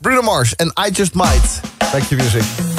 Bruno Mars en I Just Might. Back to music.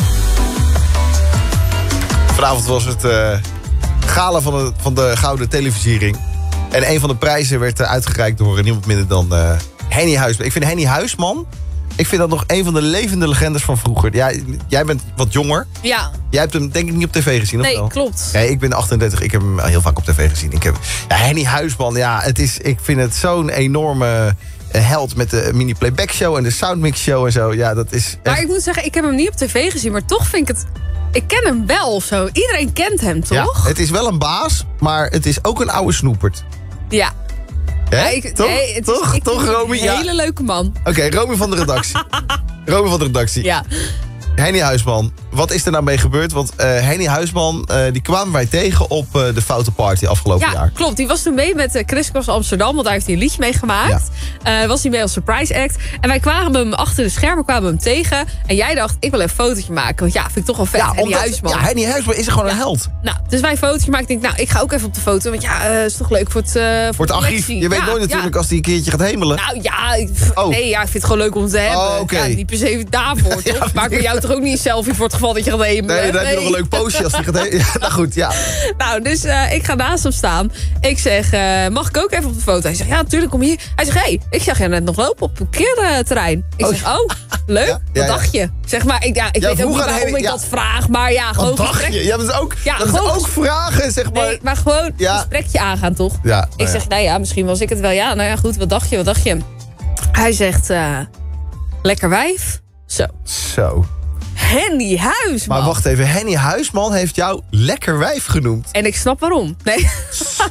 Vanavond was het gala van de Gouden Televisiering. En een van de prijzen werd uitgereikt door niemand minder dan Henny Huisman. Ik vind Henny Huisman... Ik vind dat nog een van de levende legendes van vroeger. Ja, jij bent wat jonger. Ja. Jij hebt hem denk ik niet op tv gezien, of nee, wel? Klopt. Nee, ik ben 38. Ik heb hem heel vaak op tv gezien. Henny Huisman, ja, ik vind het zo'n enorme held met de mini playback show en de soundmix show en zo. Ja, dat is echt... Maar ik moet zeggen, ik heb hem niet op tv gezien, maar toch vind ik het... Ik ken hem wel of zo. Iedereen kent hem, toch? Ja, het is wel een baas, maar het is ook een oude snoepert. Ja. Hè? Ja, Toch, Romy? Een hele leuke man. Oké, Romy van de redactie. Romy van de redactie. Ja. Henny Huisman, wat is er nou mee gebeurd? Want Henny Huisman, die kwamen wij tegen op de Foute Party afgelopen jaar. Ja, klopt. Die was toen mee met Chris Cross Amsterdam, want daar heeft hij een liedje mee gemaakt. Ja. Was hij mee als surprise act. En wij kwamen hem achter de schermen tegen. En jij dacht, ik wil even een fotootje maken. Want ja, vind ik toch wel vet, Henny Huisman. Ja, Henny Huisman is gewoon een held. Nou, dus wij een fotootje maken. Ik denk, nou, ik ga ook even op de foto. Want ja, is toch leuk voor het archief. Je weet nooit natuurlijk als hij een keertje gaat hemelen. Nou ja, nee, ja, ik vind het gewoon leuk om te hebben. Oh, okay. Ja, niet per se daarvoor, toch? Maak bij jou toch ook niet een selfie voor het geval dat je gaat hemelen? Nee, dan heb je nog een leuk postje als hij gaat hemelen. Ja, nou goed, ja. Nou, dus ik ga naast hem staan. Ik zeg, mag ik ook even op de foto? Hij zegt, ja, natuurlijk, kom hier. Hij zegt, hey, ik zag je net nog lopen op het parkeerterrein. Ik zeg, oh, leuk, wat dacht je? Zeg maar, ik weet ook niet waarom ik dat vraag, maar ja, gewoon... Wat dacht je? Ja, dat is ook vragen, zeg maar. Nee, maar gewoon een gesprekje aangaan, toch? Ja, ik zeg, nou ja, misschien was ik het wel. Ja, nou ja, goed, wat dacht je? Hij zegt, lekker wijf. Zo. Henny Huisman. Maar wacht even, Henny Huisman heeft jou lekker wijf genoemd. En ik snap waarom. Nee. Zo.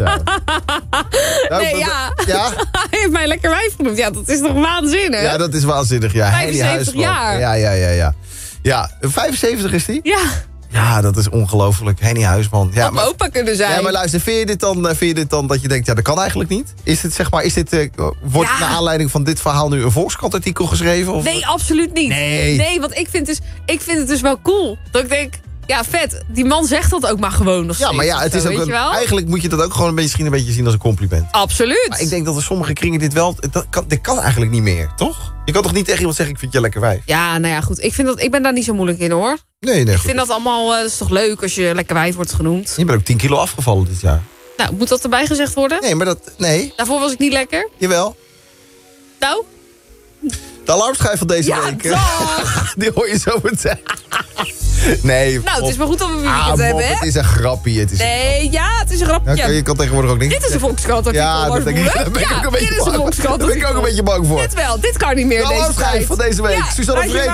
Nee, ja. Hij heeft mij lekker wijf genoemd. Ja, dat is toch waanzinnig? Ja, dat is waanzinnig, ja. 75 jaar. Ja. Ja, 75 is die? Ja. Ja, dat is ongelooflijk. Henny Huisman. Ja, had opa kunnen zijn. Ja, maar luister, vind je dit dan dat je denkt, ja, dat kan eigenlijk niet? Is het, zeg maar, wordt naar aanleiding van dit verhaal nu een Volkskrant-artikel geschreven? Of? Nee, absoluut niet. Nee, want ik vind het dus wel cool. Dat ik denk, ja, vet, die man zegt dat ook maar gewoon nog steeds. Ja, maar ja, het is ook eigenlijk moet je dat ook gewoon misschien een beetje zien als een compliment. Absoluut. Maar ik denk dat in sommige kringen dit kan eigenlijk niet meer, toch? Je kan toch niet tegen iemand zeggen, ik vind je lekker wijf? Ja, nou ja, goed. Ik ben daar niet zo moeilijk in, hoor. Nee, ik vind dat allemaal, dat is toch leuk als je lekker wijf wordt genoemd. Je bent ook 10 kilo afgevallen dit jaar. Nou, moet dat erbij gezegd worden? Nee, maar nee. Daarvoor was ik niet lekker. Jawel. Nou? De alarmschijf van deze week. Dag. Die hoor je zo meteen. Nee. Nou, het is maar goed dat we weekend hebben, hè? Het is een grappie. Het is een grapje. Ja, je kan tegenwoordig ook niet. Dit is een Volkskrant. Ja, dat denk ik. Daar ben ik ook een beetje bang voor. Daar ben ik ook een beetje bang voor. Dit kan niet meer. De alarmschijf van deze week. Suzanne Vreek.